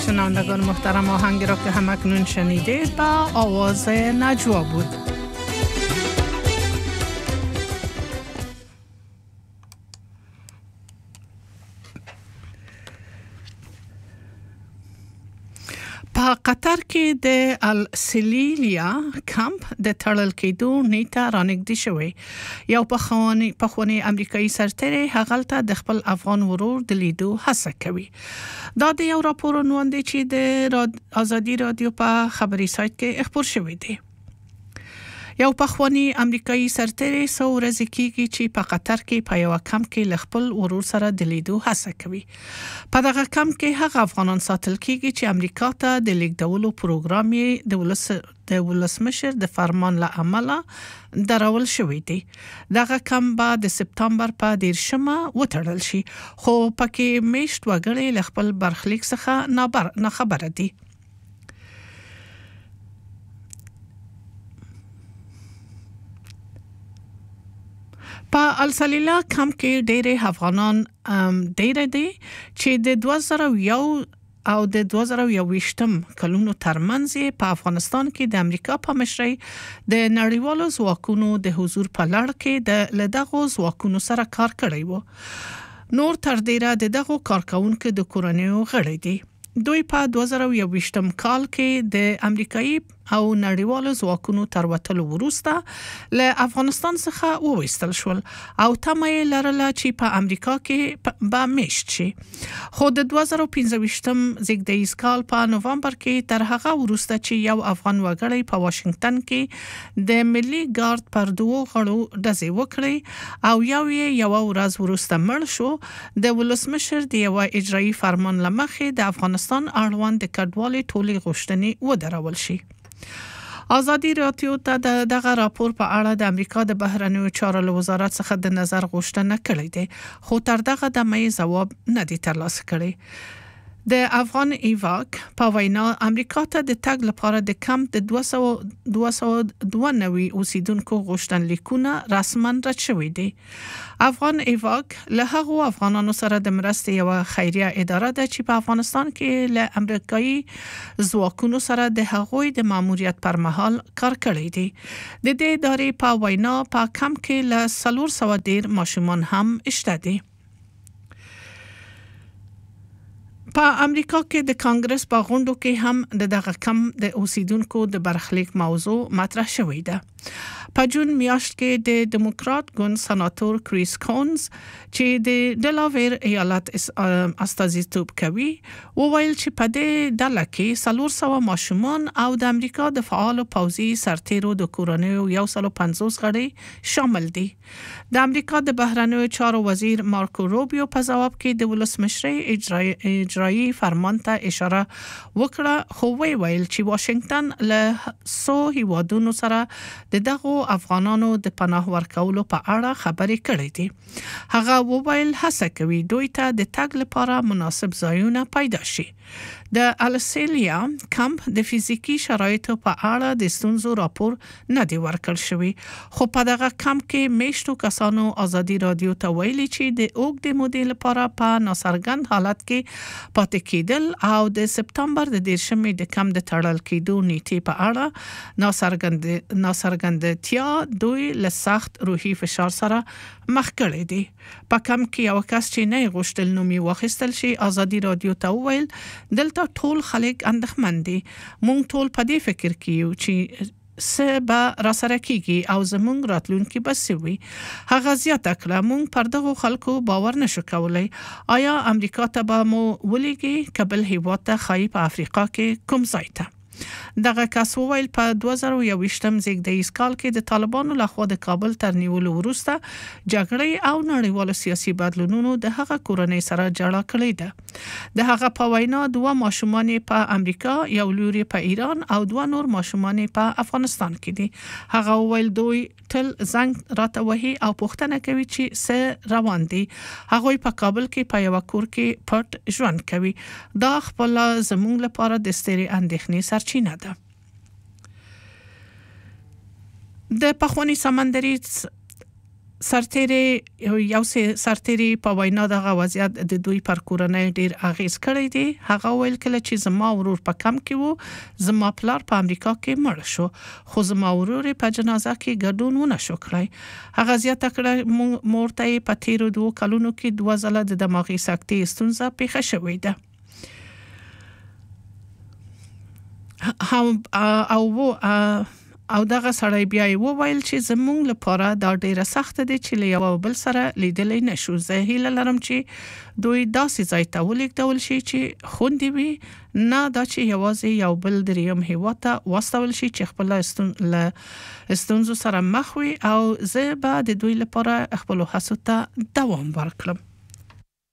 شنوندگان محترم، آهنگی را که همکنون شنیدید با آواز نجوا بود. په قطر کې د السلیلیا کمپ د تړل کېدو نیټه رانږدې شوې. یو پخوانی امریکایي سرتیری هغلته د خپل افغان ورور د لیدو هڅه کوي. دا د یو راپور عنوان دی چې د ازادي رادیو په خبري سایت کې خپور شوی دی. یو پخوانی امریکایي سرتیری څو ورځې کېږي چې په قطر کې په یو کمپ کې خپل ورور سره د لیدو هڅه کوي. په دغه کمپ کې هغه افغانان ساتل کېږي چې امریکا ته د لیږدولو پروګرام یې د ولسمشر د فرمان له امله درول شوی دی. دغه کمپ به د سپتامبر په 10 وتړل شي، خو پکې میشت وګړي له خپل برخلیک څخه نه خبره دي. په السلیلا کمپ کې ډېر افغانان ډېر دي چې د 2001 او د 2021 کلونو ترمنځ په افغانستان کې د امریکا په مشرۍ د نړیوالو ځواکونو د حضور په لړ کې د لدغو ځواکونو سره کار کړی وو. نور تر ډیره د دغو کارکونکو د کورنیو غړي دي. دوی په 2021 کال کې د امریکایي او نړیوالو ځواکونو تر وتلو وروسته له افغانستان څخه وویستل شول او تمه یې لرله چې په امریکا کې به میشت شي. خو د 2015 زیږدیز کال په نوامبر کې تر هغه وروسته چې یو افغان وګړی په واشنگټن کې د ملي ګارد پر 2 غړو ډزې وکړې او یو ورځ وروسته مړ شو، د ولسمشر د یو اجرایي فرمان لمخې د افغانستان اړوند د کډوالۍ ټولې غوښتنې ودرول شي. ازادي رادیو ته دغه راپور په اړه د امریکا د بهرنیو چارو وزارت څخه د نظر غوښتنه کړې ده، خو تر دغه دمه ځواب نه دی ترلاسه کړی. د افغان ایواک په وینا امریکا ته د تګ لپاره د کمپ د 292 اوسیدونکو غوښتنلیکونه رسما رد شوي دي. افغان ایواک له هغو افغانانو سره د مرستې یو خیریه اداره ده چې په افغانستان کې له امریکایي ځواکونو سره د هغوی د ماموریت پر مهال کار کړی دی. د دې ادارې په وینا په کمپ کې له 410 ماشومان هم شته دي. په امریکا کې د کانګرس په غونډو کې هم دغه کم د اوسیدونکو د برخلیک موضوع مطرح شوې ده. په جون میاشت کې د دموکرات ګوند سناتور کریس کونز چې د ډلاویر ایالت استازیتوب کوي وویل چې په دې ډله کې 400 ماشومان او د امریکا د فعال پوځي سرتیرو د کورنیو 150 غړي شامل دي. د امریکا د بهرنیو چارو وزیر مارکو روبیو په ځواب کې د ولسمشرۍ اجرایي فرمان ته اشاره وکړه، خو ویل چې واشنگټن له 100 هیوادونو سره د دغو افغانانو د پناه ورکولو په اړه خبرې کړې دي. هغه وویل هڅه کوي دوی ته د تګ لپاره مناسب ځایونه پیدا شي. د السلیلا کمپ د فزیکی شرایطو په اړه د ستونزو راپور نه دی ورکړل شوی، خو په دغه کمپ کې میشتو کسانو ازادي رادیو ته ویلي چې د اوږدې مودې لپاره په ناڅرګند حالت کې پاتې کېدل او د سپتامبر د 10 د کمپ د تړل کېدو نیټې په اړه ناڅرګندتیا دوی له سخت روحي فشار سره مخ کړي دي. په کمپ کې یو کس چې نه غوښتل نوم یې واخیستل شي ازادي رادیو ته وویل دلته ټول خلک اندېښمن دي. مونږ ټول په دې فکر کې یو چې څه به را سره کېږي او زمونږ راتلونکي به څه وي. هغه زیاته کړه مونږ پر دغو خلکو باور نشو کولی. آیا امریکا ته به مو ولېږي که بل هیواد ته ښایي په افریقا کې کوم ځای ته؟ دغه کس وویل په 2021 زیږدیز کال کې د طالبانو لخوا د کابل تر نیولو وروسته جګړې او نړیوالو سیاسي بدلونونو د هغه کورنۍ سره جړه کړې ده. د هغه په وینا 2 ماشومان په امریکا، یو لور په ایران او 2 نور ماشومان په افغانستان کې دي. هغه وویل دوی تل زنګ راته وهي او پوښتنه کوي چې څه روان دي. هغوی په کابل کې په یو کور کې پټ ژوند کوي. دا خپل زموږ لپاره د سترې اندېښنې سرچینه ده. د پخوانی سمندري سرتيري په وینا دغه وضعیت د دوی پر کورنۍ ډیر اغیز کړی دی. هغه ویل کله چې زما ورور په کم کې وو زما پلار په امریکا کې مړ شو خو زما ورور په جنازه کې ګډون ونه شو کړی. هغه زیاته کړه مور ته په تیرو 2 کلونو کې 2 ځله د دماغي سکتې ستونزه پیښه شوې ده. او دغه سړی بیا وویل چې زموږ لپاره دا ډیره سخت دي چې له یو بل سره لیدلې نشو. زه هیله لرم چې دوی داسې ځای ته ولیږدول شي چې خوندي وي نه دا چې یوازې یو بل دریم هیواد ته واستول شي چې خپل ستونزو سره مخ وي او زه به د دوی لپاره خپل هڅو ته دوام ورکړم.